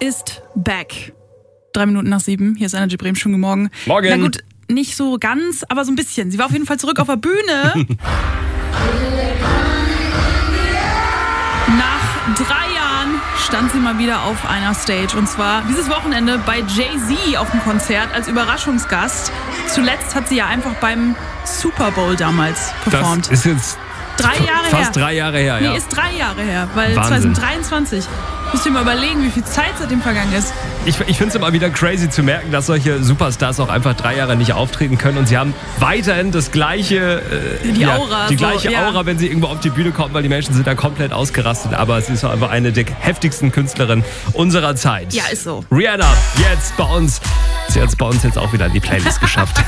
ist back. 7:03. Hier ist Energy Bremen. Schönen Morgen. Morgen. Na gut, nicht so ganz, aber so ein bisschen. Sie war auf jeden Fall zurück auf der Bühne. Nach 3 Jahren stand sie mal wieder auf einer Stage. Und zwar dieses Wochenende bei Jay-Z auf dem Konzert als Überraschungsgast. Zuletzt hat sie ja einfach beim Super Bowl damals performt. Das ist jetzt 3 Jahre her. fast 3 Jahre her, ja. Nee, ist 3 Jahre her, weil Wahnsinn. 2023. Musst du dir mal überlegen, wie viel Zeit seitdem vergangen ist. Ich finde es immer wieder crazy zu merken, dass solche Superstars auch einfach 3 Jahre nicht auftreten können und sie haben weiterhin das gleiche, Aura, die gleiche so, Aura, wenn sie irgendwo auf die Bühne kommen, weil die Menschen sind da komplett ausgerastet, aber sie ist einfach eine der heftigsten Künstlerinnen unserer Zeit. Ja, ist so. Rihanna, jetzt bei uns. Sie hat es bei uns jetzt auch wieder in die Playlist geschafft.